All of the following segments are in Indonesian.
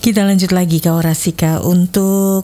Kita lanjut lagi Kawarasika untuk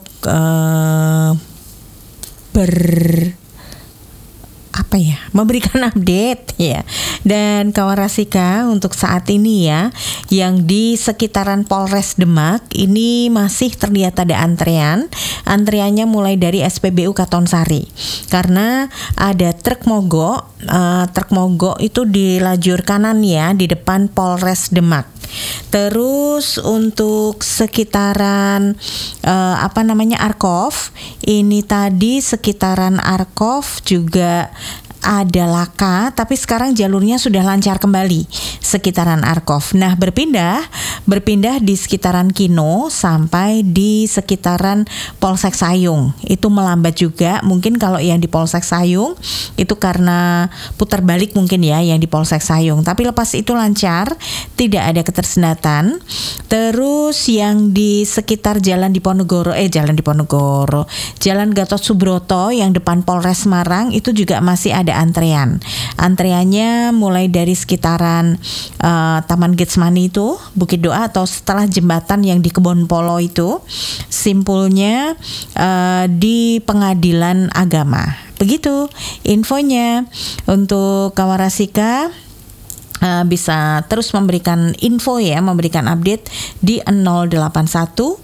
memberikan update ya. Dan Kawarasika untuk saat ini ya, yang di sekitaran Polres Demak ini masih terlihat ada antrean. Antreannya mulai dari SPBU Katonsari. Karena ada truk mogok itu di lajur kanan ya, di depan Polres Demak. Terus untuk sekitaran Arkov, ini tadi sekitaran Arkov juga ada laka, tapi sekarang jalurnya sudah lancar kembali sekitaran Arkov. Nah, berpindah di sekitaran Kino sampai di sekitaran Polsek Sayung. Itu melambat juga. Mungkin kalau yang di Polsek Sayung itu karena putar balik mungkin ya yang di Polsek Sayung. Tapi lepas itu lancar, tidak ada ketersendatan. Terus yang di sekitar Jalan Gatot Subroto yang depan Polres Semarang itu juga masih ada antrean. Antreannya mulai dari sekitaran Taman Getsmani itu, Bukit Doa, atau setelah jembatan yang di Kebon Polo itu, simpulnya di Pengadilan Agama. Begitu infonya. Untuk Kawarasika bisa terus memberikan info ya, memberikan update di 081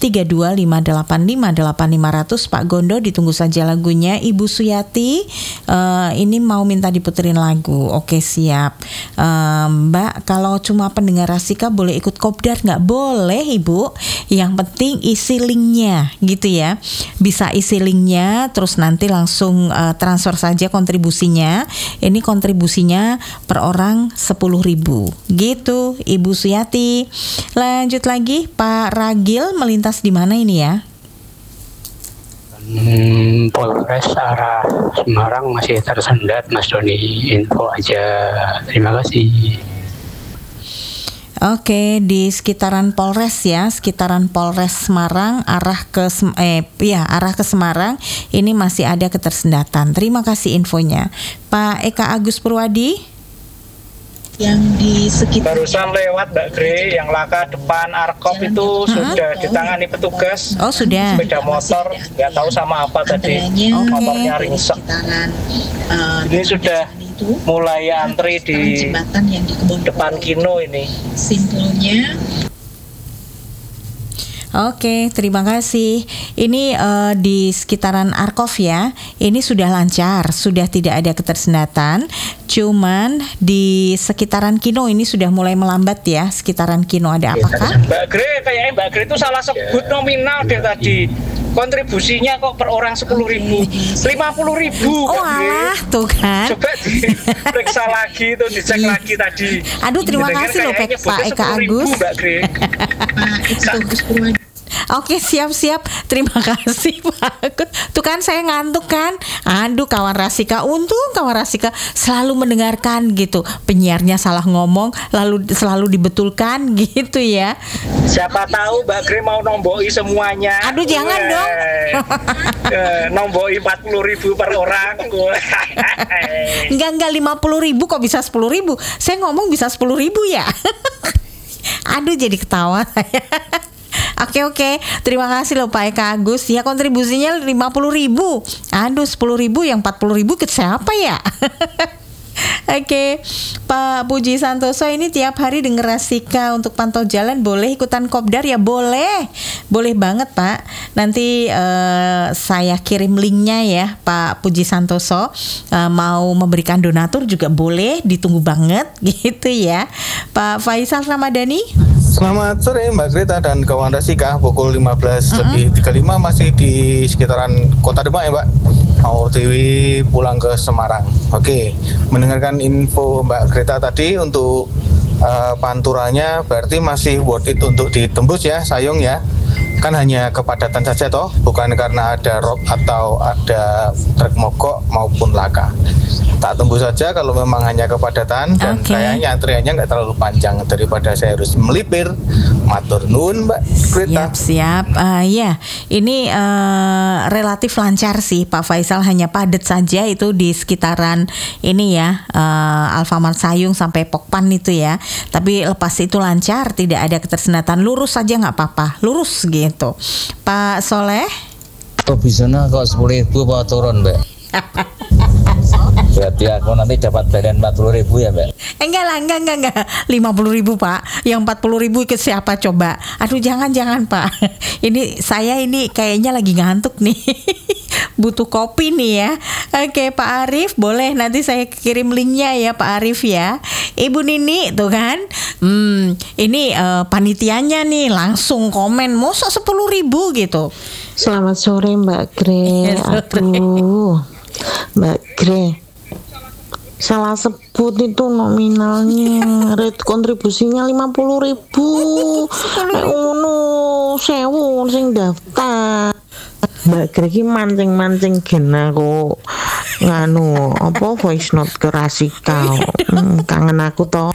3258585500. Pak Gondo, ditunggu saja lagunya. Ibu Suyati ini mau minta diputerin lagu. Oke, siap. Mbak, kalau cuma pendengar Rasika boleh ikut kopdar nggak? Boleh Ibu, yang penting isi linknya gitu ya. Bisa isi linknya, terus nanti langsung transfer saja kontribusinya. Ini kontribusinya per orang 10.000 gitu Ibu Suyati. Lanjut lagi, Pak Ragil melintas di mana ini ya? Polres arah Semarang masih tersendat, Mas Doni. Info aja. Terima kasih. Oke, di sekitaran Polres ya, sekitaran Polres Semarang arah ke Semarang ini masih ada ketersendatan. Terima kasih infonya. Pak Eka Agus Purwadi. Yang di sekitar barusan lewat Mbak Gre, yang laka depan Arkop itu sudah ditangani petugas. Oh, sudah. Sepeda motor nggak tahu sama apa tadi, motornya ringsek. Ini sudah mulai antri di depan Kino ini. Simpulnya. Oke, terima kasih. Ini di sekitaran Arkov ya, ini sudah lancar, sudah tidak ada ketersendatan. Cuman di sekitaran Kino ini sudah mulai melambat ya. Sekitaran Kino ada apakah? Mbak Gre, kayaknya Mbak Gre itu salah sebut nominal deh tadi. Kontribusinya kok per orang 10.000, 50.000. Oh alah, tuh kan. Coba diperiksa lagi, tuh dicek lagi tadi. Aduh, terima kasih loh Pak Eka Agus. Mbak Gre. Oke, siap-siap. Terima kasih Pak. Tuh kan saya ngantuk kan. Aduh, kawan Rasika, untung kawan Rasika selalu mendengarkan gitu. Penyiarnya salah ngomong lalu selalu dibetulkan gitu ya. Siapa tahu Mbak Gre mau nomboi semuanya. Aduh, jangan dong. Nomboi 40.000 per orang. Enggak 50.000 kok bisa 10.000. Saya ngomong bisa 10.000 ya. Aduh, jadi ketawa saya. Oke, terima kasih loh Pak Eka Agus. Ya, kontribusinya 50.000. Aduh, 10.000 yang 40.000 ke siapa ya? Oke, Pak Puji Santoso ini tiap hari denger Rasika untuk pantau jalan, boleh ikutan kopdar ya? Boleh banget Pak. Nanti saya kirim linknya ya Pak Puji Santoso. Mau memberikan donatur juga boleh, ditunggu banget gitu ya. Pak Faisal Ramadhani. Selamat sore Mbak Greta dan kawan Rasika. Pukul 15:35 masih di sekitaran Kota Demak ya Mbak. Mau Dewi pulang ke Semarang. Oke, mendengarkan info Mbak Greta tadi untuk panturanya berarti masih worth it untuk ditembus ya, Sayung ya. kan hanya kepadatan saja toh, bukan karena ada rob atau ada truk mogok maupun laka. Tak tunggu saja kalau memang hanya kepadatan dan kayaknya antriannya nggak terlalu panjang daripada saya harus melipir. Matur nuwun Mbak Greta. Siap. Ya, ini relatif lancar sih Pak Faisal, hanya padat saja itu di sekitaran ini ya, Alfamart Sayung sampai Pokpan itu ya. Tapi lepas itu lancar, tidak ada ketersendatan, lurus saja nggak apa-apa, lurus gitu. Pak Soleh? Kok bisanya kok 10.000 Pak turun Mbak? Berarti aku nanti dapat bagian 40.000 ya Mbak? Enggak 50.000 Pak. Yang 40.000 ikut siapa coba? Aduh jangan Pak. Ini saya ini kayaknya lagi ngantuk nih. Butuh kopi nih ya. Oke Pak Arif, boleh nanti saya kirim linknya ya Pak Arif ya. Ibu Nini tuh kan, ini panitianya nih langsung komen, masa 10.000 gitu. Selamat sore Mbak Gre. Aduh Mbak Gre, salah sebut itu nominalnya, rate kontribusinya 50.000. Ono sewu sing daftar. Mbak Gre ki mancing-mancing gen aku nganu apa voice note ke Rasika. Kangen aku toh.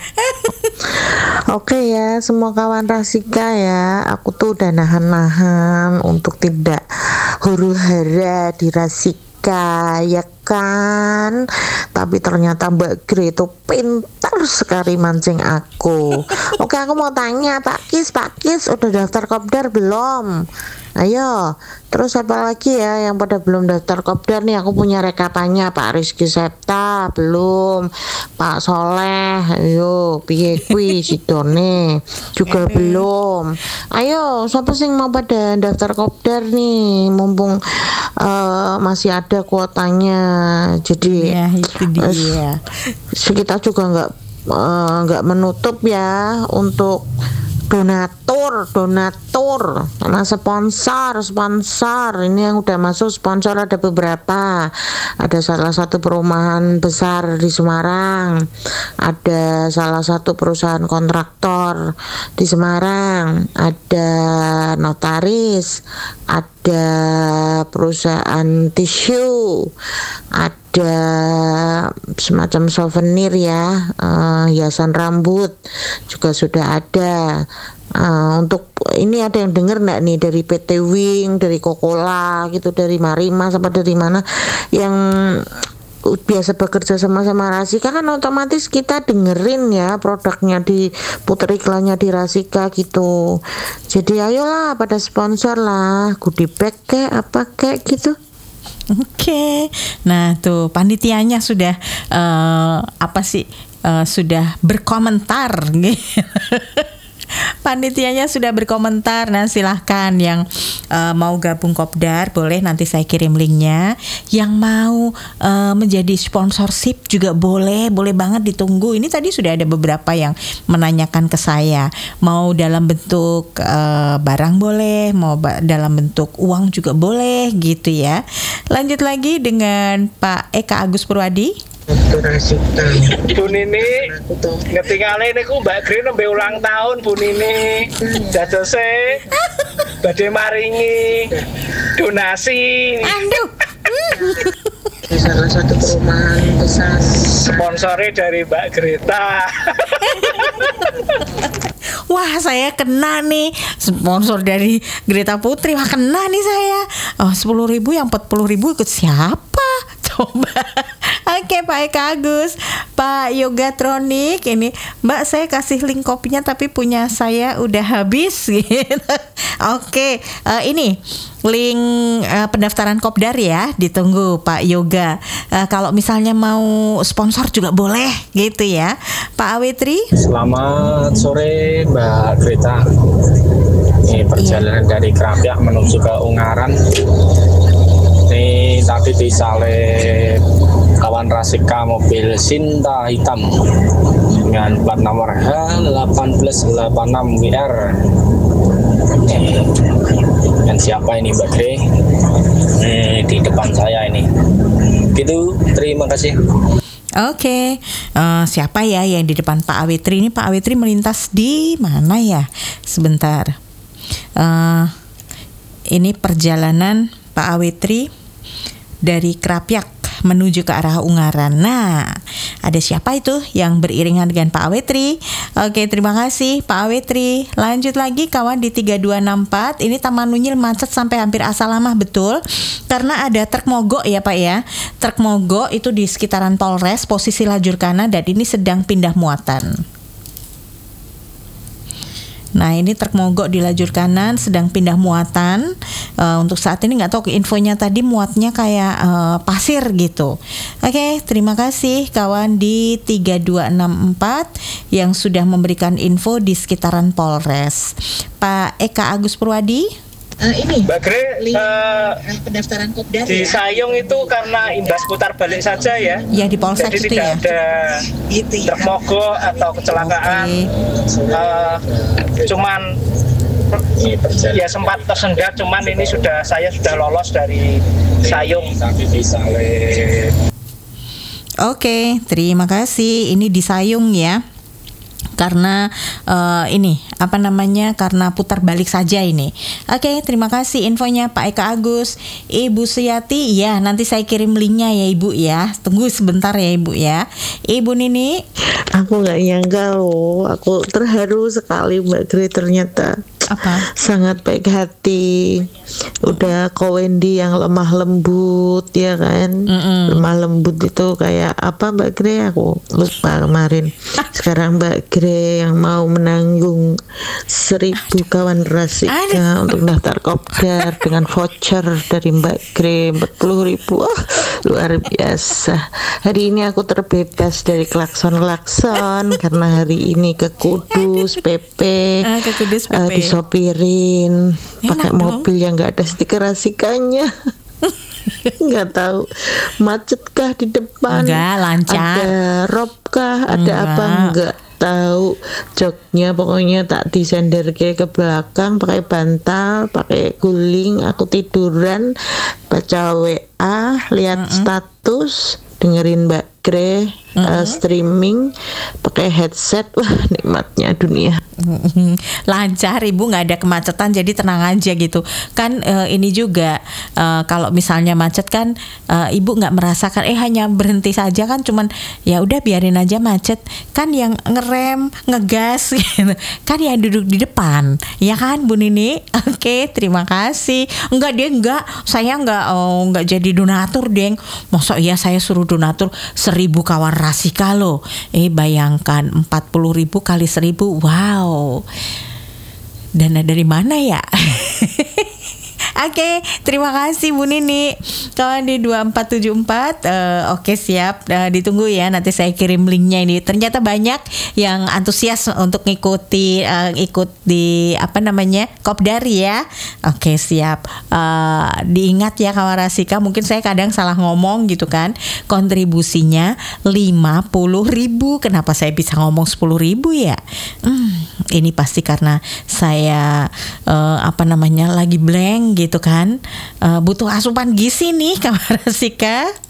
Oke ya, semua kawan Rasika ya, aku tuh udah nahan-nahan untuk tidak huru-hara di Rasika ya kan, tapi ternyata Mbak Gre itu pintar sekali mancing aku. Oke, aku mau tanya Pak Kis udah daftar kopdar belum? Ayo, terus apa lagi ya yang pada belum daftar kopdar nih? Aku punya rekapannya. Pak Rizky Septa belum, Pak Soleh, ayo piye kuwi Sidone juga belum. Ayo, siapa sih mau pada daftar kopdar nih? Mumpung masih ada kuotanya. Jadi ya, itu dia. Kita juga nggak menutup ya untuk donatur sama sponsor ini yang udah masuk sponsor. Ada beberapa, ada salah satu perumahan besar di Semarang, ada salah satu perusahaan kontraktor di Semarang, ada notaris, ada perusahaan tisu, ada semacam souvenir ya, hiasan rambut juga sudah ada. Untuk ini ada yang dengar nggak nih dari PT Wing, dari Coca-Cola gitu, dari Marima sampai dari mana yang biasa bekerja sama Rasika, kan otomatis kita dengerin ya produknya, diputer iklannya di Rasika gitu. Jadi ayolah pada sponsor lah, goodie bag kayak apa kayak gitu. Oke. Nah tuh panitianya sudah sudah berkomentar gitu. Panitianya sudah berkomentar. Nah silahkan yang mau gabung kopdar boleh, nanti saya kirim linknya. Yang mau menjadi sponsorship juga boleh banget, ditunggu. Ini tadi sudah ada beberapa yang menanyakan ke saya, mau dalam bentuk barang boleh, mau dalam bentuk uang juga boleh gitu ya. Lanjut lagi dengan Pak Eka Agus Purwadi. Bu Nini ngetinggalin niku Mbak Gre nembe ulang tahun Bu Nini, dadose badhe maringi donasi. Aduh. Salah satu perumahan besar, sponsornya dari Mbak Greta. Wah saya kena nih, sponsor dari Greta Putri, wah kena nih saya. 10.000 yang 40.000 ikut siapa? Coba. Oke Pak Eka Agus, Pak Yogatronik, ini Mbak saya kasih link kopinya tapi punya saya udah habis gitu. Oke, ini link pendaftaran kopdar ya, ditunggu Pak Yoga. Kalau misalnya mau sponsor juga boleh gitu ya. Pak Awetri. Selamat sore Mbak Greta. Ini perjalanan dari Krapyak menuju ke Ungaran. Ini tadi disalib kawan Rasika mobil Sinta hitam dengan plat nomor H1886WR. Dan siapa ini Mbak Gre? Di depan saya ini. Gitu, terima kasih. Oke, siapa ya yang di depan Pak Awetri ini? Pak Awetri melintas di mana ya? Sebentar. Ini perjalanan Pak Awetri dari Krapyak menuju ke arah Ungaran. Nah, ada siapa itu yang beriringan dengan Pak Awetri? Oke, terima kasih Pak Awetri. Lanjut lagi kawan di 3264. Ini Taman Unyil macet sampai hampir Asalamah, betul. Karena ada truk mogok ya Pak ya. Truk mogok itu di sekitaran Polres, posisi lajur kanan, dan ini sedang pindah muatan. Nah, ini truk mogok di lajur kanan sedang pindah muatan. Untuk saat ini nggak tahu infonya tadi muatnya kayak pasir gitu. Oke, terima kasih kawan di 3264 yang sudah memberikan info di sekitaran Polres. Pak Eka Agus Purwadi. Ini Mbak Gre, pendaftaran Kopdar di ya. Sayung itu karena imbas putar balik saja ya. Ya di Polsek Jadi itu tidak ya. ada Gitu ya. truk mogok atau kecelakaan. Cuman ya sempat tersendat, cuman ini saya sudah lolos dari Sayung. Oke, terima kasih. Ini di Sayung ya. Karena karena putar balik saja ini. Oke, terima kasih infonya Pak Eka Agus. Ibu Suyati, ya nanti saya kirim linknya ya Ibu ya. Tunggu sebentar ya Ibu ya. Ibu Nini. Aku nggak nyangka loh, aku terharu sekali Mbak Gre, ternyata Apa? sangat baik hati. Udah Ko Wendy yang lemah lembut ya kan. Lemah lembut itu kayak apa Mbak Gre, aku lupa kemarin. Sekarang Mbak Gre yang mau menanggung 1.000 kawan Rasika untuk daftar Kopdar dengan voucher dari Mbak Gre 40.000. Oh, luar biasa. Hari ini aku terbebas dari klakson karena hari ini ke Kudus PP, Ke Kudus PP. disopirin pakai dong. mobil yang nggak ada stiker Rasikanya. Nggak tahu macet kah di depan, Enggak, lancar. ada rob kah, ada apa enggak tahu. Joknya pokoknya tak disender ke belakang pakai bantal, pakai guling. Aku tiduran baca WA, lihat status, dengerin Mbak Gre streaming pakai headset. Wah, nikmatnya dunia. Lancar Ibu, nggak ada kemacetan, jadi tenang aja gitu kan. Ini juga kalau misalnya macet kan Ibu nggak merasakan hanya berhenti saja kan, cuman ya udah biarin aja macet kan, yang ngerem ngegas gitu kan yang duduk di depan ya kan Bu Nini. Oke, terima kasih. Saya nggak jadi donatur deng. Masa iya saya suruh donatur 1.000 kawan Rasika loh. Bayangkan 40.000 kali 1.000. Wow, dana dari mana ya? Oke, terima kasih Bu Nini. Kawan di 2474, oke siap, ditunggu ya. Nanti saya kirim linknya ini. Ternyata banyak yang antusias untuk ikut di Kopdar ya. Oke siap. Diingat ya kawan Rasika, mungkin saya kadang salah ngomong gitu kan. Kontribusinya 50.000. Kenapa saya bisa ngomong 10.000 ya? Ini pasti karena saya lagi blank gitu kan, butuh asupan gizi nih kawan Rasika.